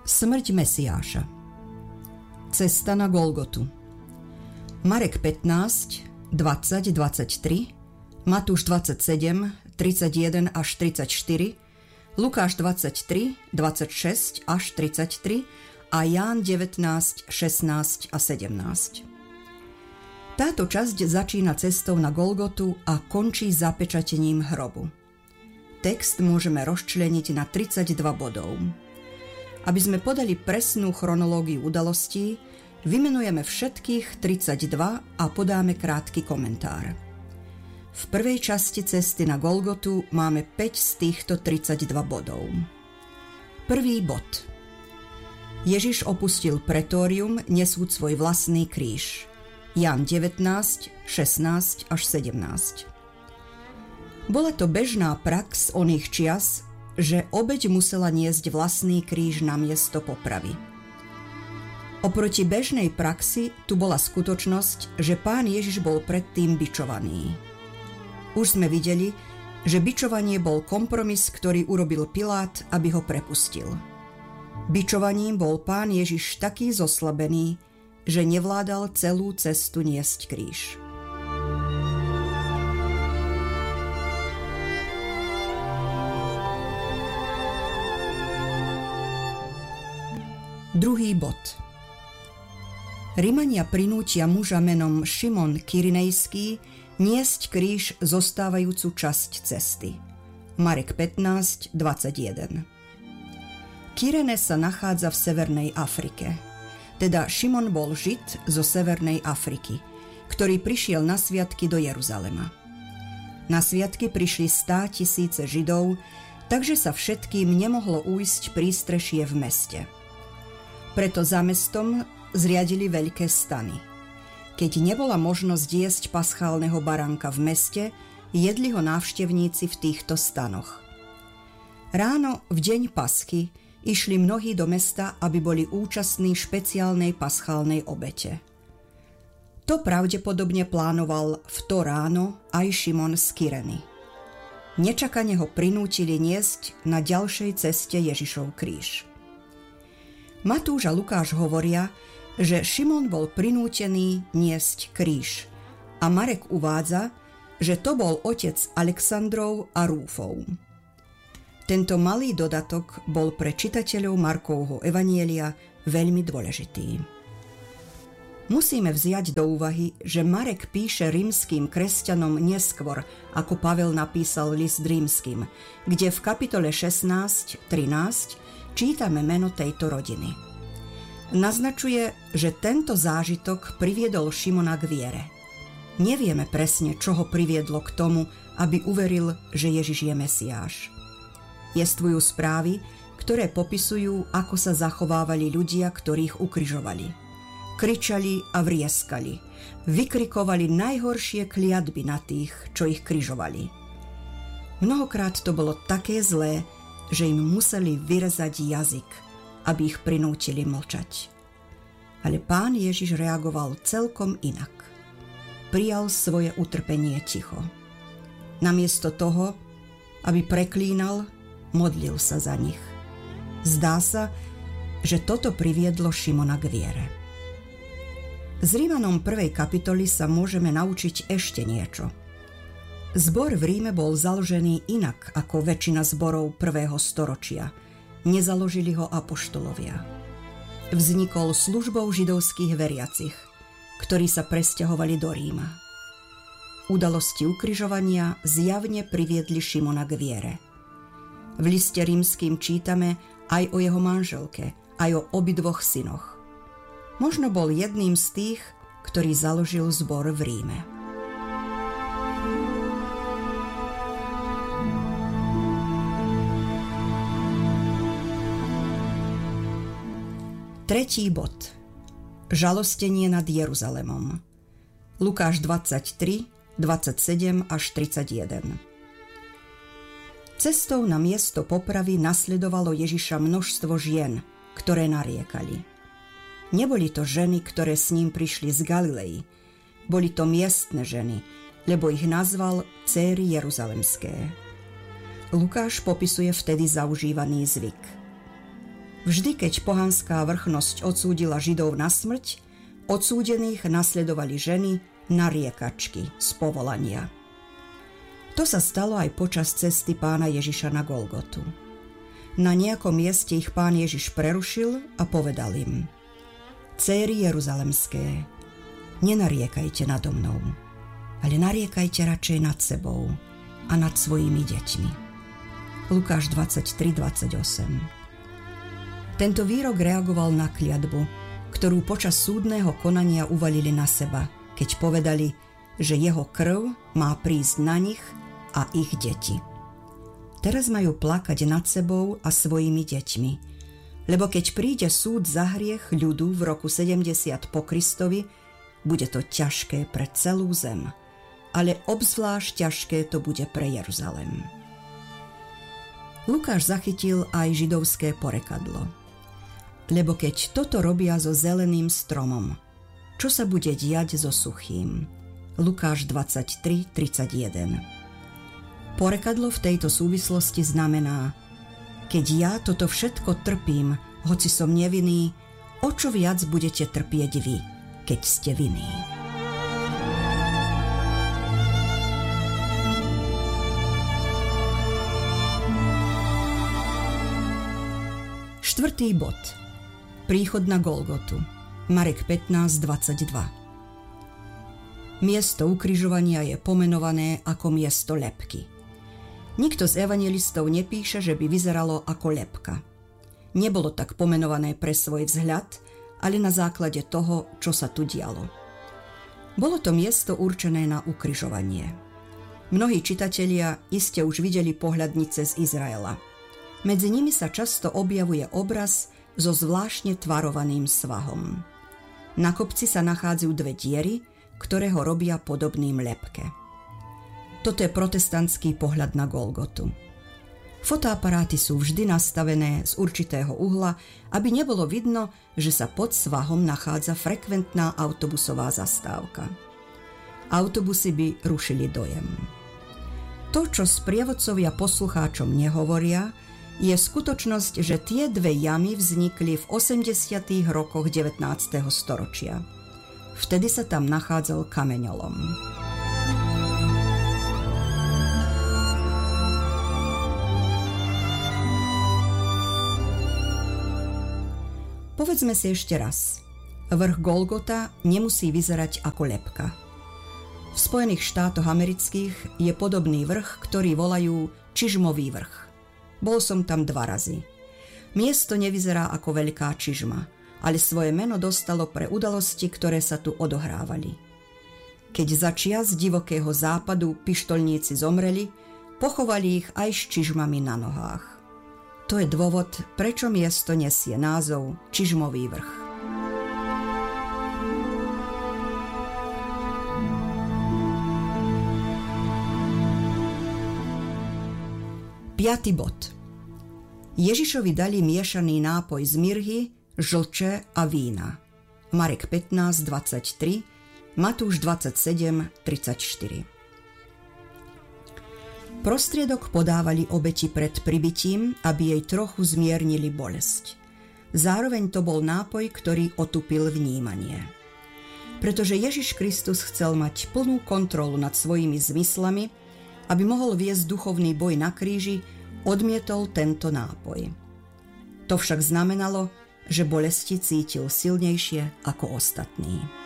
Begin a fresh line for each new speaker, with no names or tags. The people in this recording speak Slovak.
Smrť Mesiáša. Cesta na Golgotu. Marek 15, 20, 23, Matúš 27, 31 až 34, Lukáš 23, 26 až 33 a Ján 19, 16 a 17. Táto časť začína cestou na Golgotu a končí zapečatením hrobu. Text môžeme rozčleniť na 32 bodov. Aby sme podali presnú chronológiu udalostí, vymenujeme všetkých 32 a podáme krátky komentár. V prvej časti cesty na Golgotu máme 5 z týchto 32 bodov. Prvý bod. Ježiš opustil pretórium, nesúc svoj vlastný kríž. Ján 19, 16 až 17. Bola to bežná prax oných čias, že obeť musela niesť vlastný kríž na miesto popravy. Oproti bežnej praxi tu bola skutočnosť, že Pán Ježiš bol predtým bičovaný. Už sme videli, že bičovanie bol kompromis, ktorý urobil Pilát, aby ho prepustil. Bičovaním bol Pán Ježiš taký zoslabený, že nevládal celú cestu niesť kríž. Druhý bod. Rimania prinútia muža menom Šimon Kyrinejský niesť kríž zostávajúcu časť cesty. Marek 15, 21. Kyrene sa nachádza v Severnej Afrike. Teda Šimon bol Žid zo Severnej Afriky, ktorý prišiel na sviatky do Jeruzalema. Na sviatky prišli 100 000 Židov, takže sa všetkým nemohlo ujsť prístrešie v meste. Preto za mestom zriadili veľké stany. Keď nebola možnosť jesť paschálneho baránka v meste, jedli ho návštevníci v týchto stanoch. Ráno v deň Paschy išli mnohí do mesta, aby boli účastní špeciálnej paschálnej obete. To pravdepodobne plánoval v to ráno aj Šimon z Kyreny. Nečakane ho prinútili niesť na ďalšej ceste Ježišov kríž. Matúš a Lukáš hovoria, že Šimon bol prinútený niesť kríž a Marek uvádza, že to bol otec Alexandrov a Rúfov. Tento malý dodatok bol pre čitateľov Markovho evanjelia veľmi dôležitý. Musíme vziať do úvahy, že Marek píše rímskym kresťanom neskôr, ako Pavel napísal list rímskym, kde v kapitole 16:13 čítame meno tejto rodiny. Naznačuje, že tento zážitok priviedol Šimona k viere. Nevieme presne, čo ho priviedlo k tomu, aby uveril, že Ježiš je Mesiáš. Jestvujú správy, ktoré popisujú, ako sa zachovávali ľudia, ktorých ukrižovali. Kričali a vrieskali. Vykrikovali najhoršie kliatby na tých, čo ich križovali. Mnohokrát to bolo také zlé, že im museli vyrezať jazyk, aby ich prinútili mlčať. Ale Pán Ježiš reagoval celkom inak. Prijal svoje utrpenie ticho. Namiesto toho, aby preklínal, modlil sa za nich. Zdá sa, že toto priviedlo Šimona k viere. Z Rímanom 1. kapitoly sa môžeme naučiť ešte niečo. Zbor v Ríme bol založený inak ako väčšina zborov 1. storočia. Nezaložili ho apoštolovia. Vznikol službou židovských veriacich, ktorí sa presťahovali do Ríma. Udalosti ukrižovania zjavne priviedli Šimona k viere. V liste rímskym čítame aj o jeho manželke, aj o obidvoch synoch. Možno bol jedným z tých, ktorý založil zbor v Ríme. Tretí bod. Žalostenie nad Jeruzalemom. Lukáš 23, 27 až 31. Cestou na miesto popravy nasledovalo Ježiša množstvo žien, ktoré nariekali. Neboli to ženy, ktoré s ním prišli z Galilei. Boli to miestne ženy, lebo ich nazval céry jeruzalemské. Lukáš popisuje vtedy zaužívaný zvyk. Vždy, keď pohanská vrchnosť odsúdila Židov na smrť, odsúdených nasledovali ženy na riekačky z povolania. To sa stalo aj počas cesty Pána Ježiša na Golgotu. Na nejakom mieste ich Pán Ježiš prerušil a povedal im: Céry Jeruzalemské, nenariekajte nado mnou, ale nariekajte radšej nad sebou a nad svojimi deťmi. Lukáš 23:28. Tento výrok reagoval na kliatbu, ktorú počas súdneho konania uvalili na seba, keď povedali, že jeho krv má prísť na nich a ich deti. Teraz majú plakať nad sebou a svojimi deťmi, lebo keď príde súd za hriech ľudu v roku 70 po Kristovi, bude to ťažké pre celú zem, ale obzvlášť ťažké to bude pre Jeruzalém. Lukáš zachytil aj židovské porekadlo. Lebo keď toto robia so zeleným stromom, čo sa bude diať so suchým? Lukáš 23:31. Porekadlo v tejto súvislosti znamená: keď ja toto všetko trpím, hoci som nevinný, o čo viac budete trpieť vy, keď ste vinní. Štvrtý bod. Príchod na Golgotu. Marek 15:22. Miesto ukrižovania je pomenované ako miesto lebky. Nikto z evanjelistov nepíše, že by vyzeralo ako lebka. Nebolo tak pomenované pre svoj vzhľad, ale na základe toho, čo sa tu dialo. Bolo to miesto určené na ukrižovanie. Mnohí čitatelia iste už videli pohľadnice z Izraela. Medzi nimi sa často objavuje obraz so zvláštne tvarovaným svahom. Na kopci sa nachádzajú dve diery, ktoré ho robia podobným lebke. Toto je protestantský pohľad na Golgotu. Fotoaparáty sú vždy nastavené z určitého uhla, aby nebolo vidno, že sa pod svahom nachádza frekventná autobusová zastávka. Autobusy by rušili dojem. To, čo sprievodcovia poslucháčom nehovoria, je skutočnosť, že tie dve jamy vznikli v 80. rokoch 19. storočia. Vtedy sa tam nachádzal kameňolom. Povedzme si ešte raz. Vrch Golgota nemusí vyzerať ako lebka. V Spojených štátoch amerických je podobný vrch, ktorý volajú Čižmový vrch. Bol som tam 2 razy. Miesto nevyzerá ako veľká čižma, ale svoje meno dostalo pre udalosti, ktoré sa tu odohrávali. Keď za čias divokého západu pištolníci zomreli, pochovali ich aj s čižmami na nohách. To je dôvod, prečo miesto nesie názov Čižmový vrch. Piaty bod. Ježišovi dali miešaný nápoj z mirhy, žlče a vína. Marek 15:23, Matúš 27:34. Prostriedok podávali obeti pred pribitím, aby jej trochu zmiernili bolesť. Zároveň to bol nápoj, ktorý otupil vnímanie. Pretože Ježiš Kristus chcel mať plnú kontrolu nad svojimi zmyslami, aby mohol viesť duchovný boj na kríži, odmietol tento nápoj. To však znamenalo, že bolesti cítil silnejšie ako ostatní.